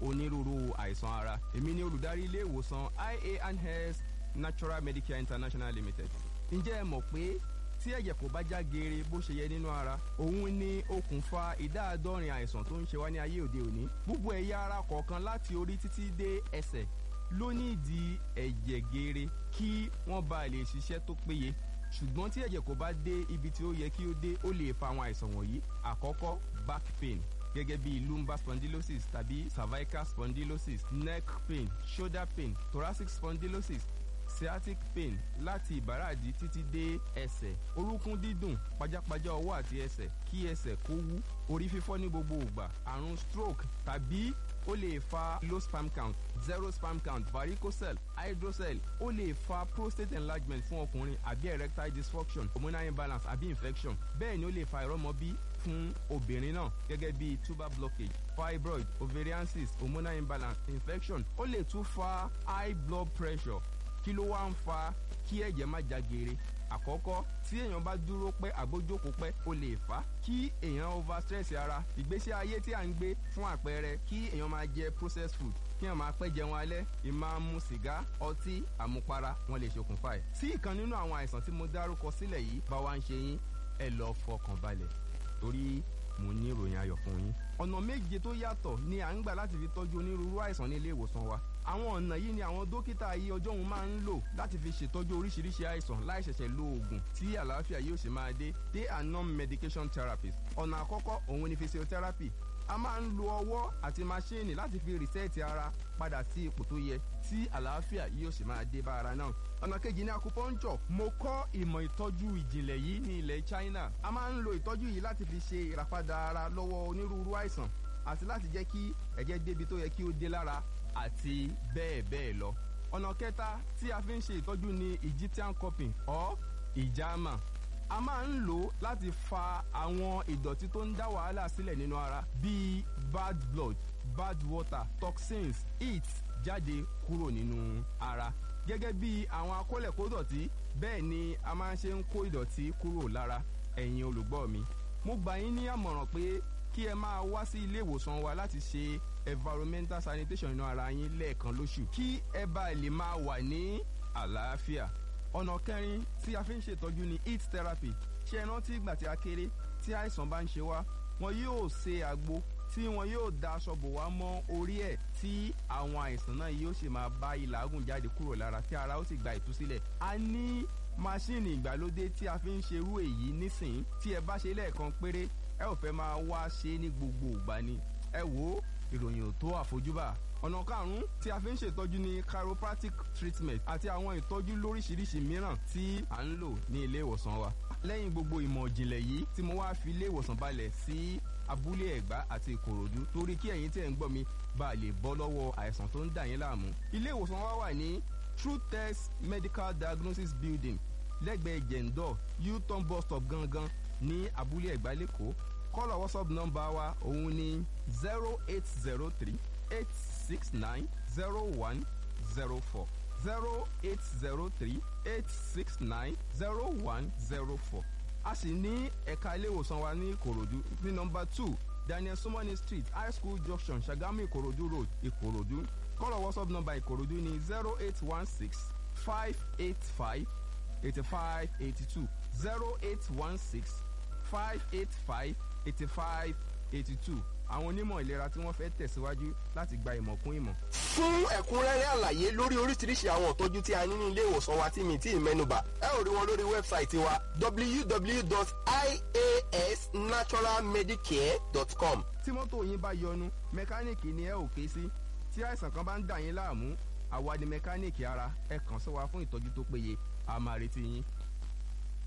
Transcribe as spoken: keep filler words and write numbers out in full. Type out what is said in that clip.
onírúurú àìsàn ara. Èmi ni olùdarí ilé ìwòsàn I A and Health Natural Medicare International Limited. Ǹjẹ́ ẹ mọ̀ pé tí ẹ̀jẹ̀ kò bá já geere bó ṣe yẹ nínú ara, òun ni okùnfà ìdá àádọ́rin àìsàn tó ń ṣe wá ní ayé òde òní. Gbogbo ẹ̀yà ara kọ̀ọ̀kan láti orí títí dé ẹsẹ̀ ló ní ìdí ẹ̀jẹ̀ geere kí wọ́n bá lè ṣiṣẹ́ tó péye. Ṣùgbọ́n tí ẹ̀jẹ̀ kò bá dé ibi tí ó yẹ kí ó dé, ó lè fa àwọn àìsàn wọ̀nyí. Àkọ́kọ́, back pain gẹ́gẹ́ bí lumbar spondylosis tàbí cervical spondylosis, neck pain, shoulder pain, thoracic spondylosis, sciatic pain láti ìbàràdì títí dé ẹsẹ̀, orúnkún dídùn, pajápajá ọwọ́ àti ẹsẹ̀, kí ẹsẹ̀ kó wú, orí fífọ́ ní gbogbo ìgbà, àrùn stroke tàbí ó lè fa low sperm count, zero sperm count, varicocele, hydrocele, ó lè fa prostate enlargement fún ọkùnrin àbí erectile dysfunction, hormonal imbalance àbí infection. Bẹ́ẹ̀ ni ó lè fa ìrọ́mọbí fún obìnrin náà gẹ́gẹ́ bí tuber blockage, fibroid, ovarian cyst, hormonal imbalance, infection. Ó lè tún fa high blood pressure. Kí ló wá ń fa kí ẹ̀jẹ̀ má já geere? Àkọ́kọ́, tí èèyàn bá dúró pẹ́ àbójókòó pẹ́, ó lè fà á kí èèyàn over stress ara. Ìgbésí ayé tí à ń gbé, fún àpẹẹrẹ kí èèyàn máa jẹ processed food, kí èèyàn máa pẹ́ jẹun alẹ́, ìmáa mu sìgá, ọtí, àmupara, wọ́n lè ṣokùnfà ẹ̀. Tí ìkan nínú àwọn àìsàn tí mo dárúkọ sílẹ̀ yìí bá wá ń ṣe yín, ẹ lọ fọkàn balẹ̀ torí mo ní ìròyìn ayọ̀ fún yín. Ọ̀nà méje tó yàtọ̀ ni à ń gbà láti fi tọ́jú onírúurú àìsàn ní ilé ìwòsàn wa. Àwọn ọ̀nà yìí ni àwọn dókítà ayé ọjọ́ òun máa ń lò láti fi ṣètọ́jú oríṣiríṣi àìsàn láì ṣẹ̀ṣẹ̀ lo oògùn tí àlàáfíà yóò ṣe máa dé. They are non-medication therapies. Ọ̀nà àkọ́kọ́ òun ni physiotherapy. A máa ń lo ọwọ́ àti maṣíìnì láti fi rìsẹ́ẹ̀tì ara padà sí ipò tó yẹ tí àlàáfíà yóò ṣe máa dé bá ara náà. Ọ̀nà kejì ni acupuncture. Mo kọ́ ìmọ̀ ìtọ́jú ìjìnlẹ̀ yìí ní ilẹ̀ China. A máa ń lo ìtọ́jú yìí láti fi ṣe ìràpadà ara lọ́wọ́ onírúurú àìsàn àti láti jẹ́ kí ẹ̀jẹ̀ débi tó yẹ kí ó dé lára àti bẹ́ẹ̀ bẹ́ẹ̀ lọ. Ọ̀nà kẹta tí a fi ń ṣe ìtọ́jú ni Egyptian cupping or ìjàmà. A máa ń lò ó láti fa àwọn ìdọ̀tí tó ń dá wàhálà sílẹ̀ nínú ara bíi bad blood, bad water, toxins, heat jáde kúrò nínú ara. Gẹ́gẹ́ bí àwọn akólẹ̀kódọ̀tí, bẹ́ẹ̀ ni a máa ń ṣe ń kó ìdọ̀tí kúrò lára. Ẹ̀yin olùgbọ́ mi, mo gbà yín ní àmọ̀ràn pé kí ẹ máa wá sí ilé ìwòsàn wa láti ṣe environmental sanitation inú ara yín lẹ́ẹ̀kan lóṣù kí ẹ bá lè máa wà ní àlàáfíà. Ọ̀nà kẹrin tí a fi ń ṣètọ́jú ni heat therapy. Ṣé ẹ rántí ìgbà tí a kéré tí àìsàn bá ń ṣe wá, wọn yóò ṣe àgbo tí wọn yóò da aṣọ bò wá mọ́ orí ẹ̀ tí àwọn àìsàn náà yóò ṣe máa bá ìlàgùn jáde kúrò lára tí ara ó sì gba ìtúsílẹ̀. A ní máṣíìnì ìgbàlódé tí a fi ń ṣerú èyí nísìnyí. Tí ẹ bá ṣe lẹ́ẹ̀kan péré, ẹ ò fẹ́ máa wá ṣe ní gbogbo ìgbà ni. Ẹ wò ó, ìròyìn ò tó àfojúbà. Ọ̀nà karùn-ún tí a fi ń ṣètọ́jú ni chiropractic treatment àti àwọn ìtọ́jú lóríṣiríṣi mìíràn tí à ń lò ní ilé ìwòsàn wa. Lẹ́yìn gbogbo ìmọ̀ ìjìnlẹ̀ yìí tí mo wá fi ilé ìwòsàn balẹ̀ sí abúlé Ẹ̀gbá àti Ìkòròdú torí kí ẹ̀yin tí ẹ̀ ń gbọ́ mi bá lè bọ́ lọ́wọ́ àìsàn tó ń dà yín láàmú. Ilé ìwòsàn wa wà ní True Test Medical Diagnosis Building lẹ́gbẹ̀ẹ́ Jendor U-turn bus stop gangan ní abúlé Ẹ̀gbá lẹ́kọ̀ọ́. Kọ́lọ̀ WhatsApp nọ́mbà wa òun ni zero eight zero three eight six nine zero one zero four zero eight zero three eight six nine zero one zero four. A sì ní ẹ̀ka ilé ìwòsàn wa ní Ìkòròdú ní nọ́mbà two Daniel Sumoni Street High School Junction Ṣàgámù Ìkòròdú Road Ìkòròdú. Kọ́lọ̀ WhatsApp nọ́mbà Ìkòròdú ni zero eight one six five eight five eight five eight two zero eight one six five eight five eight five eight two. Àwọn onímọ̀ ìlera tí wọ́n fẹ́ tẹ̀síwájú láti gba ìmọ̀ kún ìmọ̀. Fún ẹ̀kúnrẹ́rẹ́ àlàyé lórí oríṣiríṣi àwọn ìtọ́jú tí a ní ní ilé ìwòsàn wa tí mi tí ì mẹ́nubà, ẹ ò rí wọn lórí wẹ́bsáìtì wa w w w dot i a s natural medicare dot com. Tí mọ́tò yín bá yọnu, mẹkáníìkì ni ẹ ò ké sí. Tí àìsàn kan bá ń dà yín láàmú, àwa ni mẹkáníìkì ara. Ẹ kàn sí wa fún ìtọ́jú tó péye. A máa retí yín.